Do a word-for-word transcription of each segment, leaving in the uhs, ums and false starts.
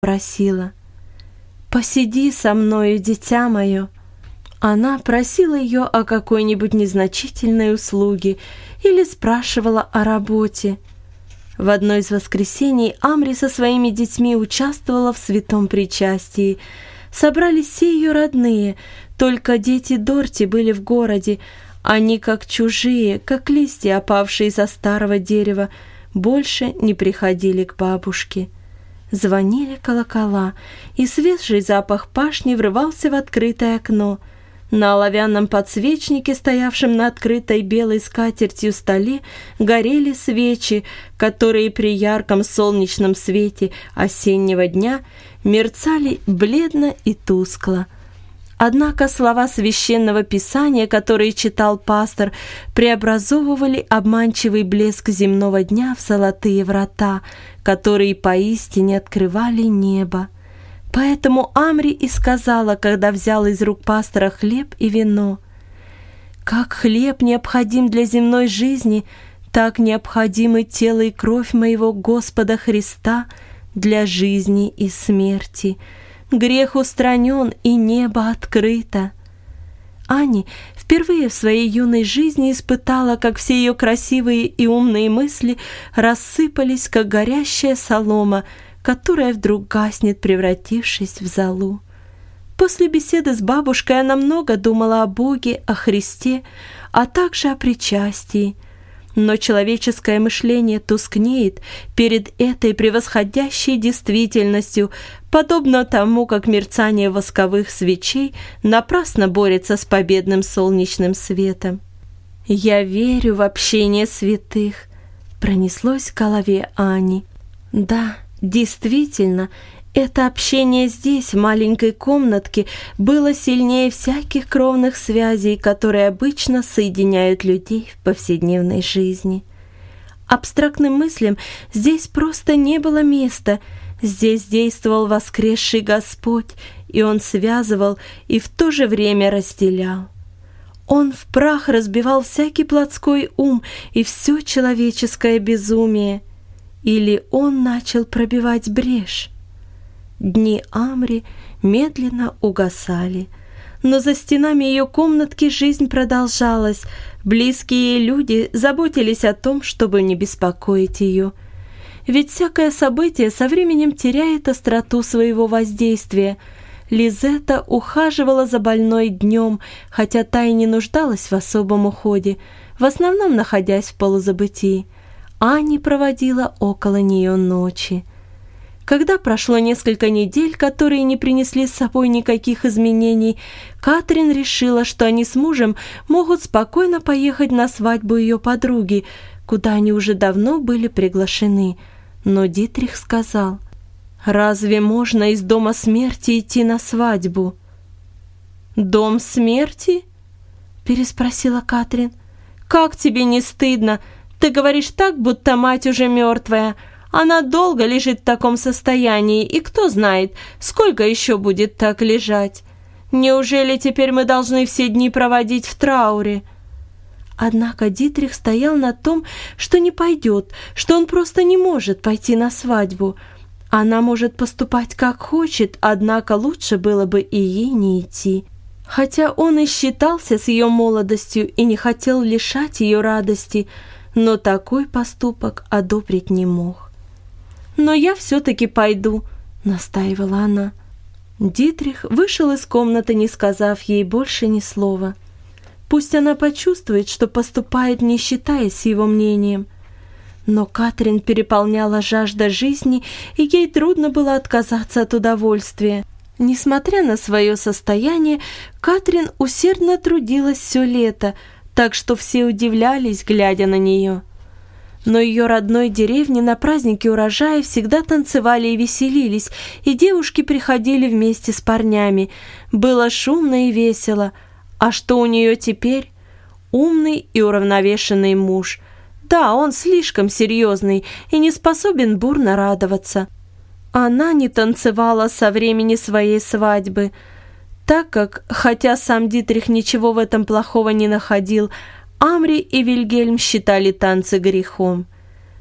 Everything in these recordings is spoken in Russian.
просила: «Посиди со мною, дитя мое». Она просила ее о какой-нибудь незначительной услуге или спрашивала о работе. В одно из воскресений Амри со своими детьми участвовала в святом причастии. Собрались все ее родные, только дети Дорти были в городе. Они, как чужие, как листья, опавшие со старого дерева, больше не приходили к бабушке. Звонили колокола, и свежий запах пашни врывался в открытое окно. На оловянном подсвечнике, стоявшем на открытой белой скатертью столе, горели свечи, которые при ярком солнечном свете осеннего дня мерцали бледно и тускло. Однако слова священного писания, которые читал пастор, преобразовывали обманчивый блеск земного дня в золотые врата, которые поистине открывали небо. Поэтому Амри и сказала, когда взял из рук пастора хлеб и вино: «Как хлеб необходим для земной жизни, так необходимы тело и кровь моего Господа Христа для жизни и смерти. Грех устранен, и небо открыто». Ани впервые в своей юной жизни испытала, как все ее красивые и умные мысли рассыпались, как горящая солома, которая вдруг гаснет, превратившись в золу. После беседы с бабушкой она много думала о Боге, о Христе, а также о причастии. Но человеческое мышление тускнеет перед этой превосходящей действительностью, подобно тому, как мерцание восковых свечей напрасно борется с победным солнечным светом. «Я верю в общение святых», — пронеслось в голове Ани. Да, действительно, это общение здесь, в маленькой комнатке, было сильнее всяких кровных связей, которые обычно соединяют людей в повседневной жизни. Абстрактным мыслям здесь просто не было места. Здесь действовал воскресший Господь, и Он связывал и в то же время разделял. Он в прах разбивал всякий плотской ум и все человеческое безумие. Или Он начал пробивать брешь? Дни Амри медленно угасали, но за стенами ее комнатки жизнь продолжалась. Близкие ей люди заботились о том, чтобы не беспокоить ее. Ведь всякое событие со временем теряет остроту своего воздействия. Лизетта ухаживала за больной днем, хотя та и не нуждалась в особом уходе, в основном находясь в полузабытии. Ани проводила около нее ночи. Когда прошло несколько недель, которые не принесли с собой никаких изменений, Катрин решила, что они с мужем могут спокойно поехать на свадьбу ее подруги, куда они уже давно были приглашены. Но Дитрих сказал: «Разве можно из дома смерти идти на свадьбу?» «Дом смерти?» — переспросила Катрин. «Как тебе не стыдно? Ты говоришь так, будто мать уже мертвая. Она долго лежит в таком состоянии, и кто знает, сколько еще будет так лежать. Неужели теперь мы должны все дни проводить в трауре?» Однако Дитрих стоял на том, что не пойдет, что он просто не может пойти на свадьбу. Она может поступать как хочет, однако лучше было бы и ей не идти. Хотя он и считался с ее молодостью и не хотел лишать ее радости, но такой поступок одобрить не мог. «Но я все-таки пойду», — настаивала она. Дитрих вышел из комнаты, не сказав ей больше ни слова. Пусть она почувствует, что поступает, не считаясь с его мнением. Но Катрин переполняла жажда жизни, и ей трудно было отказаться от удовольствия. Несмотря на свое состояние, Катрин усердно трудилась все лето, так что все удивлялись, глядя на нее. Но ее родной деревне на празднике урожая всегда танцевали и веселились, и девушки приходили вместе с парнями. Было шумно и весело. А что у нее теперь? Умный и уравновешенный муж. Да, он слишком серьезный и не способен бурно радоваться. Она не танцевала со времени своей свадьбы, так как, хотя сам Дитрих ничего в этом плохого не находил, Амри и Вильгельм считали танцы грехом.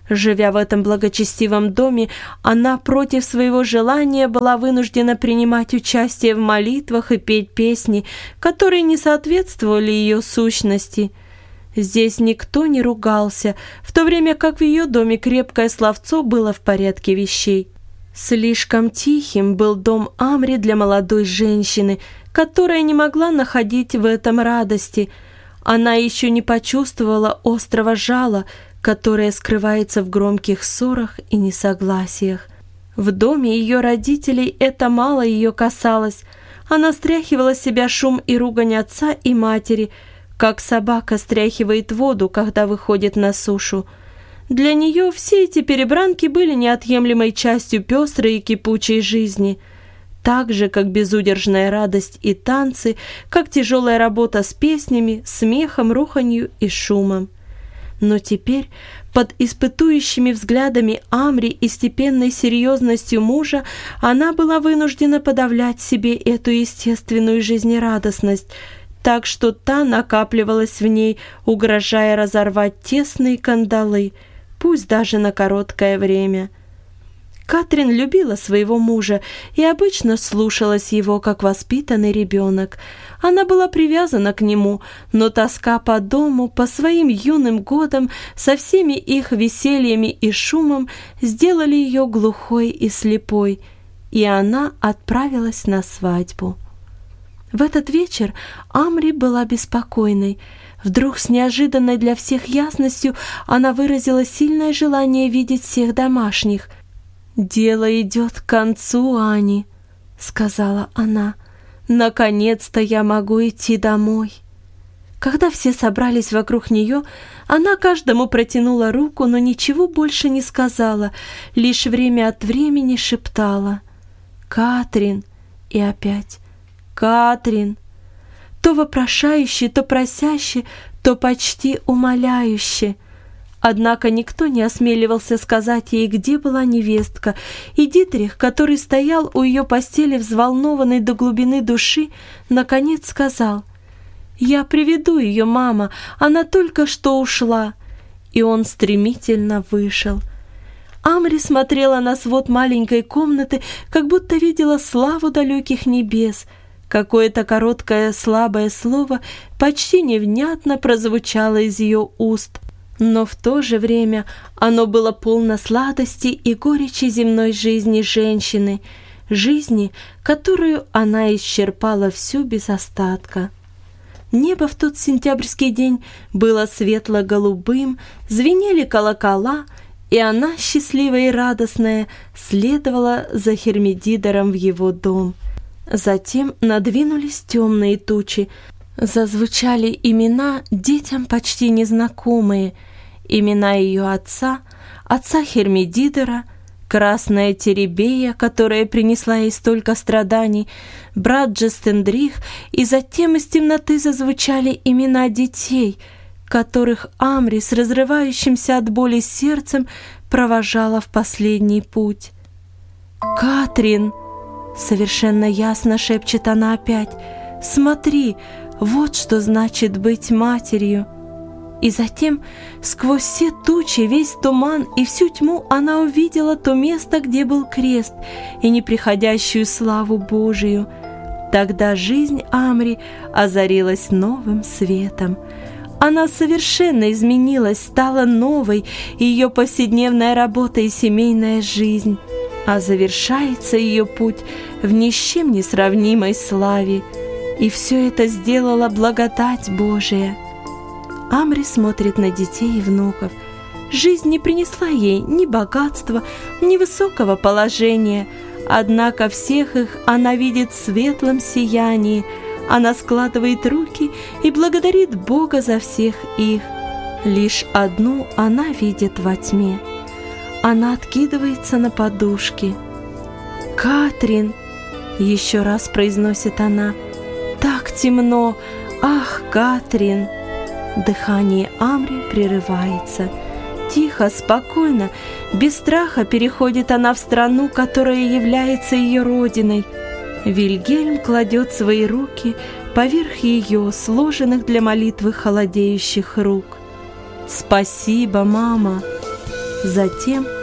Живя в этом благочестивом доме, она против своего желания была вынуждена принимать участие в молитвах и петь песни, которые не соответствовали ее сущности. Здесь никто не ругался, в то время как в ее доме крепкое словцо было в порядке вещей. Слишком тихим был дом Амри для молодой женщины, которая не могла находить в этом радости. Она еще не почувствовала острого жала, которое скрывается в громких ссорах и несогласиях. В доме ее родителей это мало ее касалось. Она стряхивала с себя шум и ругань отца и матери, как собака стряхивает воду, когда выходит на сушу. Для нее все эти перебранки были неотъемлемой частью пестрой и кипучей жизни. Так же, как безудержная радость и танцы, как тяжелая работа с песнями, смехом, руханью и шумом. Но теперь, под испытующими взглядами Амри и степенной серьезностью мужа, она была вынуждена подавлять в себе эту естественную жизнерадостность, так что та накапливалась в ней, угрожая разорвать тесные кандалы, пусть даже на короткое время. Катрин любила своего мужа и обычно слушалась его, как воспитанный ребенок. Она была привязана к нему, но тоска по дому, по своим юным годам, со всеми их весельями и шумом сделали ее глухой и слепой, и она отправилась на свадьбу. В этот вечер Амри была беспокойной. Вдруг с неожиданной для всех ясностью она выразила сильное желание видеть всех домашних. «Дело идет к концу, Ани», — сказала она. «Наконец-то я могу идти домой». Когда все собрались вокруг нее, она каждому протянула руку, но ничего больше не сказала, лишь время от времени шептала: «Катрин!» и опять «Катрин!» то вопрошающе, то просяще, то почти умоляюще. Однако никто не осмеливался сказать ей, где была невестка, и Дитрих, который стоял у ее постели, взволнованный до глубины души, наконец сказал: «Я приведу ее, мама, она только что ушла». И он стремительно вышел. Амри смотрела на свод маленькой комнаты, как будто видела славу далеких небес. Какое-то короткое слабое слово почти невнятно прозвучало из ее уст, но в то же время оно было полно сладости и горечи земной жизни женщины, жизни, которую она исчерпала всю без остатка. Небо в тот сентябрьский день было светло-голубым, звенели колокола, и она, счастливая и радостная, следовала за Хермидидором в его дом. Затем надвинулись темные тучи, зазвучали имена детям почти незнакомые, имена ее отца, отца Хермидидора, красная Теребея, которая принесла ей столько страданий, брат Джестендрих, и затем из темноты зазвучали имена детей, которых Амри с разрывающимся от боли сердцем провожала в последний путь. «Катрин!» — совершенно ясно шепчет она опять. «Смотри, вот что значит быть матерью». И затем, сквозь все тучи, весь туман и всю тьму, она увидела то место, где был крест, и неприходящую славу Божию. Тогда жизнь Амри озарилась новым светом. Она совершенно изменилась, стала новой, и ее повседневная работа и семейная жизнь. А завершается ее путь в ни с чем не сравнимой славе. И все это сделала благодать Божия. Амри смотрит на детей и внуков. Жизнь не принесла ей ни богатства, ни высокого положения, однако всех их она видит в светлом сиянии. Она складывает руки и благодарит Бога за всех их. Лишь одну она видит во тьме. Она откидывается на подушки. «Катрин!» — еще раз произносит она. «Так темно! Ах, Катрин!» Дыхание Амри прерывается. Тихо, спокойно, без страха переходит она в страну, которая является ее родиной. Вильгельм кладет свои руки поверх ее, сложенных для молитвы холодеющих рук. «Спасибо, мама!» Затем